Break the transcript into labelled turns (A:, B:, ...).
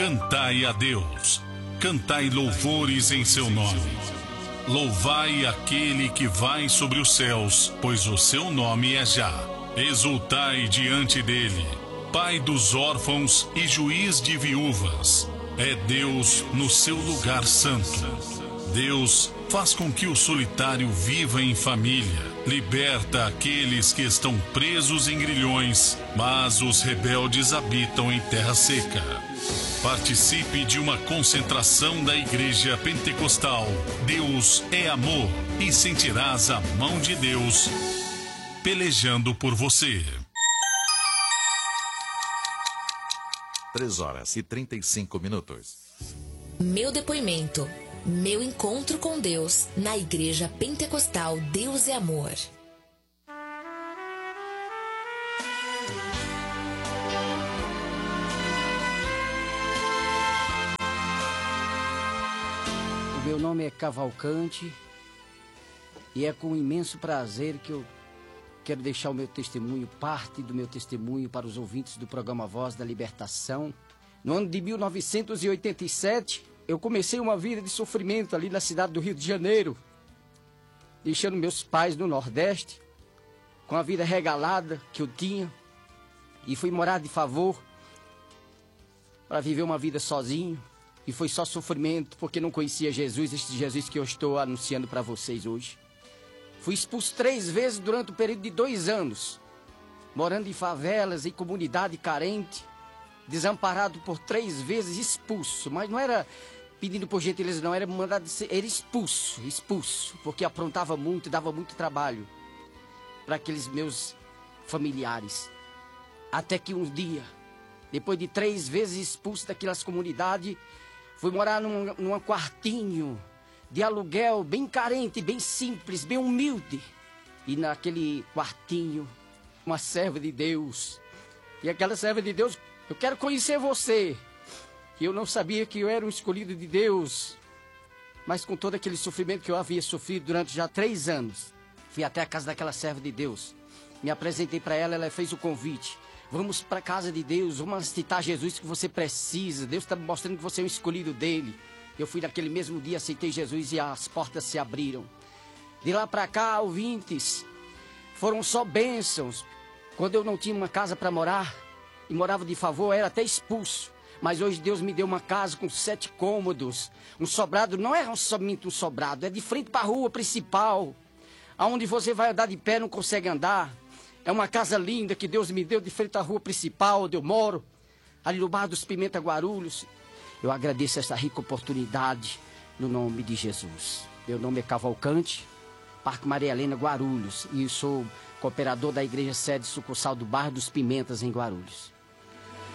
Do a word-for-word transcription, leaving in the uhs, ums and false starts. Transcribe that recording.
A: Cantai a Deus, cantai louvores em seu nome. Louvai aquele que vai sobre os céus, pois o seu nome é Já. Exultai diante dele, Pai dos órfãos e juiz de viúvas. É Deus no seu lugar santo. Deus faz com que o solitário viva em família, liberta aqueles que estão presos em grilhões, mas os rebeldes habitam em terra seca. Participe de uma concentração da Igreja Pentecostal Deus é Amor e sentirás a mão de Deus pelejando por você.
B: três horas e trinta e cinco minutos.
C: Meu depoimento, meu encontro com Deus na Igreja Pentecostal Deus é Amor.
D: O meu nome é Cavalcante e é com imenso prazer que eu quero deixar o meu testemunho, parte do meu testemunho para os ouvintes do programa Voz da Libertação. No ano de mil novecentos e oitenta e sete, eu comecei uma vida de sofrimento ali na cidade do Rio de Janeiro, deixando meus pais no Nordeste, com a vida regalada que eu tinha, e fui morar de favor para viver uma vida sozinho, e foi só sofrimento, porque não conhecia Jesus, este Jesus que eu estou anunciando para vocês hoje. Fui expulso três vezes durante o período de dois anos, morando em favelas, em comunidade carente, desamparado por três vezes, expulso. Mas não era pedindo por gentileza, não, era mandado ser, era expulso, expulso, porque aprontava muito, dava muito trabalho para aqueles meus familiares. Até que um dia, depois de três vezes expulso daquelas comunidades, fui morar num, num quartinho de aluguel, bem carente, bem simples, bem humilde. E naquele quartinho, uma serva de Deus. E aquela serva de Deus, eu quero conhecer você. E eu não sabia que eu era um escolhido de Deus. Mas com todo aquele sofrimento que eu havia sofrido durante já três anos, fui até a casa daquela serva de Deus. Me apresentei para ela, ela fez o convite. Vamos para a casa de Deus, vamos citar Jesus que você precisa. Deus está mostrando que você é um escolhido dele. Eu fui naquele mesmo dia, aceitei Jesus e as portas se abriram. De lá para cá, ouvintes, foram só bênçãos. Quando eu não tinha uma casa para morar, e morava de favor, era até expulso. Mas hoje Deus me deu uma casa com sete cômodos. Um sobrado, não é somente um sobrado, é de frente para a rua principal. Aonde você vai andar de pé, não consegue andar. É uma casa linda que Deus me deu de frente à rua principal, onde eu moro. Ali no Bar dos Pimenta, Guarulhos. Eu agradeço essa rica oportunidade no nome de Jesus. Meu nome é Cavalcante, Parque Maria Helena, Guarulhos. E eu sou cooperador da Igreja Sede Sucursal do Bairro dos Pimentas, em Guarulhos.